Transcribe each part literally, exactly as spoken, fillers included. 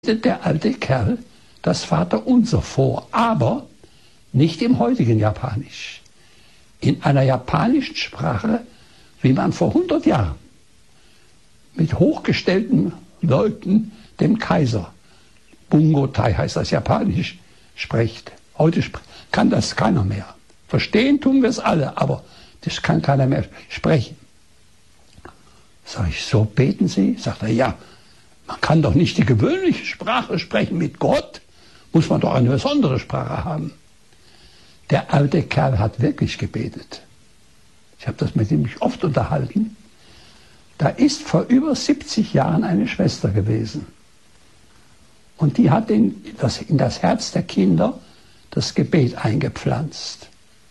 der alte Kerl das Vaterunser vor, aber nicht im heutigen Japanisch. In einer japanischen Sprache, wie man vor hundert Jahren mit hochgestellten Leuten, dem Kaiser, Bungo-Tai heißt das Japanisch, spricht. Heute kann das keiner mehr. Verstehen tun wir es alle, aber das kann keiner mehr sprechen. Sag ich, so beten Sie? Sagt er, ja. Man kann doch nicht die gewöhnliche Sprache sprechen mit Gott, muss man doch eine besondere Sprache haben. Der alte Kerl hat wirklich gebetet. Ich habe das mit ihm mich oft unterhalten. Da ist vor über siebzig Jahren eine Schwester gewesen. Und die hat in das, in das Herz der Kinder das Gebet eingepflanzt.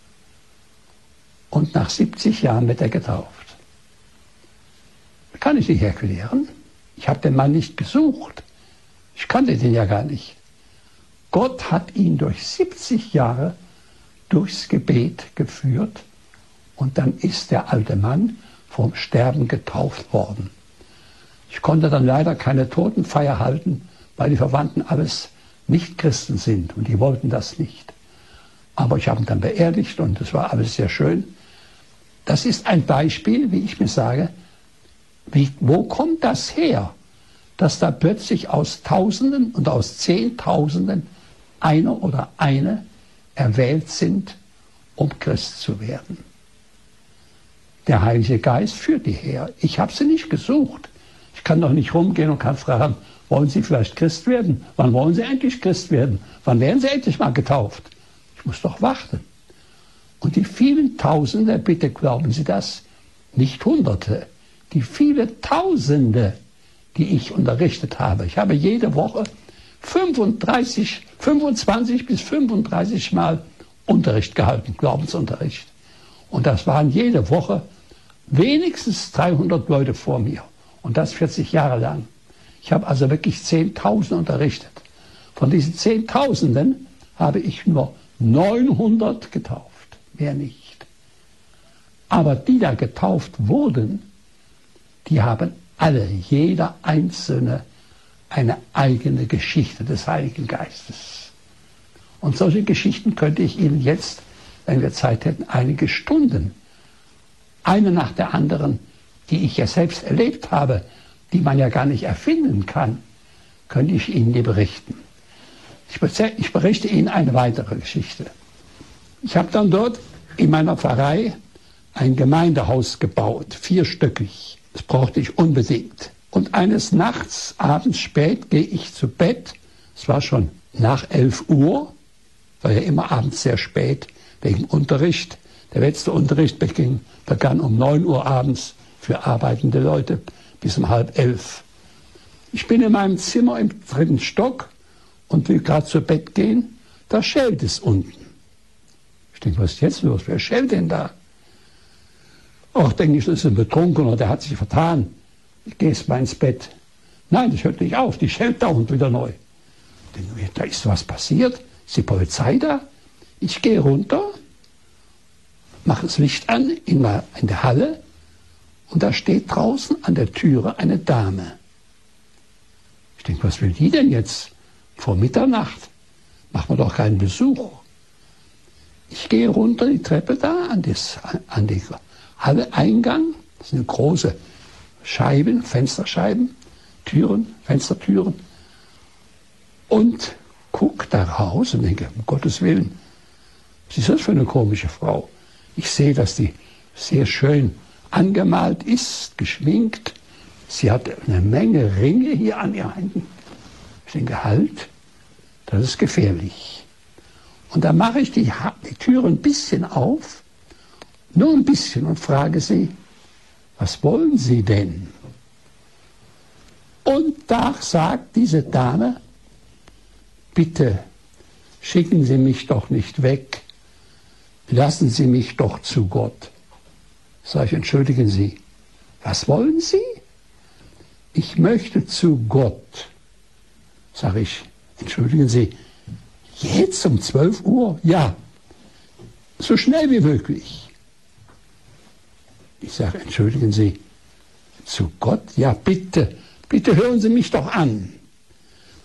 Und nach siebzig Jahren wird er getauft. Kann ich nicht erklären. Ich habe den Mann nicht gesucht. Ich kannte den ja gar nicht. Gott hat ihn durch siebzig Jahre durchs Gebet geführt und dann ist der alte Mann vom Sterben getauft worden. Ich konnte dann leider keine Totenfeier halten, weil die Verwandten alles Nicht-Christen sind und die wollten das nicht. Aber ich habe ihn dann beerdigt und es war alles sehr schön. Das ist ein Beispiel, wie ich mir sage, Wie, wo kommt das her, dass da plötzlich aus Tausenden und aus Zehntausenden einer oder eine erwählt sind, um Christ zu werden? Der Heilige Geist führt die her. Ich habe sie nicht gesucht. Ich kann doch nicht rumgehen und kann fragen, wollen Sie vielleicht Christ werden? Wann wollen Sie endlich Christ werden? Wann werden Sie endlich mal getauft? Ich muss doch warten. Und die vielen Tausende, bitte glauben Sie das, nicht Hunderte, die viele Tausende, die ich unterrichtet habe. Ich habe jede Woche fünfunddreißig, fünfundzwanzig bis fünfunddreißig Mal Unterricht gehalten, Glaubensunterricht. Und das waren jede Woche wenigstens dreihundert Leute vor mir. Und das vierzig Jahre lang. Ich habe also wirklich zehntausend unterrichtet. Von diesen Zehntausenden habe ich nur neunhundert getauft, mehr nicht. Aber die da getauft wurden, die haben alle, jeder Einzelne, eine eigene Geschichte des Heiligen Geistes. Und solche Geschichten könnte ich Ihnen jetzt, wenn wir Zeit hätten, einige Stunden, eine nach der anderen, die ich ja selbst erlebt habe, die man ja gar nicht erfinden kann, könnte ich Ihnen die berichten. Ich berichte Ihnen eine weitere Geschichte. Ich habe dann dort in meiner Pfarrei ein Gemeindehaus gebaut, vierstöckig. Das brauchte ich unbedingt. Und eines Nachts, abends spät, gehe ich zu Bett. Es war schon nach elf Uhr, war ja immer abends sehr spät, wegen Unterricht. Der letzte Unterricht begann, begann um neun Uhr abends für arbeitende Leute bis um halb elf. Ich bin in meinem Zimmer im dritten Stock und will gerade zu Bett gehen. Da schellt es unten. Ich denke, was ist jetzt los? Wer schellt denn da? Ach, denke ich, das ist ein Betrunkener, der hat sich vertan. Ich gehe jetzt mal ins Bett. Nein, das hört nicht auf, die schellt dauernd wieder neu. Ich denke, da ist was passiert, ist die Polizei da? Ich gehe runter, mache das Licht an in der Halle und da steht draußen an der Türe eine Dame. Ich denke, was will die denn jetzt? Vor Mitternacht machen wir doch keinen Besuch. Ich gehe runter die Treppe da an, das, an die Halle Eingang, das sind große Scheiben, Fensterscheiben, Türen, Fenstertüren und gucke da raus und denke, um Gottes Willen, was ist das für eine komische Frau? Ich sehe, dass die sehr schön angemalt ist, geschminkt. Sie hat eine Menge Ringe hier an ihren Händen. Ich denke, halt, das ist gefährlich. Und dann mache ich die, die Türe ein bisschen auf, nur ein bisschen, und frage sie, was wollen Sie denn? Und da sagt diese Dame, bitte schicken Sie mich doch nicht weg, lassen Sie mich doch zu Gott. Sag ich, entschuldigen Sie, was wollen Sie? Ich möchte zu Gott. Sag ich, entschuldigen Sie, jetzt um zwölf Uhr? Ja, so schnell wie möglich. Ich sage, entschuldigen Sie, zu Gott? Ja, bitte, bitte hören Sie mich doch an.